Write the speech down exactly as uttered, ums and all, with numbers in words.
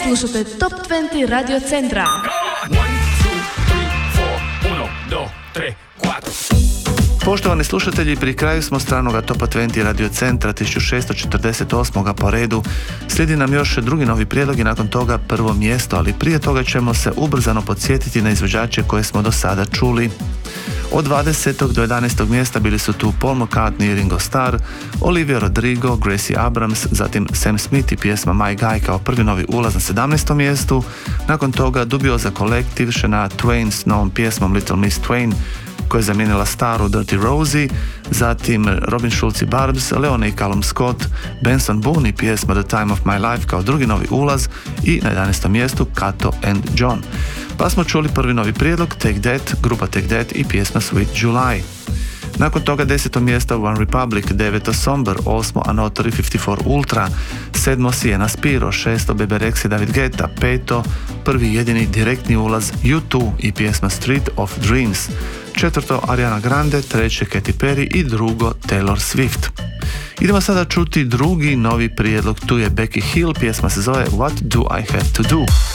Slušate Top dvadeset Radio Centra. Poštovani slušatelji, pri kraju smo stranoga Topa dvadeset Radio Centra tisuću šesto četrdeset osam. po redu. Slijedi nam još drugi novi prijedlog i nakon toga prvo mjesto, ali prije toga ćemo se ubrzano podsjetiti na izvođače koje smo do sada čuli. Od dvadesetog do jedanaestog mjesta bili su tu Paul McCartney i Ringo Starr, Olivia Rodrigo, Gracie Abrams, zatim Sam Smith i pjesma My Guy kao prvi novi ulaz na sedamnaestom mjestu. Nakon toga Dubioza Collective, Shania Twain s novom pjesmom Little Miss Twain, koja je zamijenila staru Dirty Rosie, zatim Robin Schulz i Barbs, Leone i Callum Scott, Benson Boone i pjesma The Time of My Life kao drugi novi ulaz i na jedanaestom mjestu Kato and John. Pa smo čuli prvi novi prijedlog Take That, grupa Take That i pjesma Sweet July. Nakon toga deseto mjesto One Republic, deveto Somber, osmo Anotori pedeset četiri Ultra, sedmo Sienna Spiro, šesto Bebe Rexha i David Guetta, peto prvi jedini direktni ulaz U dva i pjesma Street of Dreams, četvrto Ariana Grande, treće Katy Perry i drugo Taylor Swift. Idemo sada čuti drugi novi prijedlog, tu je Becky Hill, pjesma se zove What Do I Have To Do.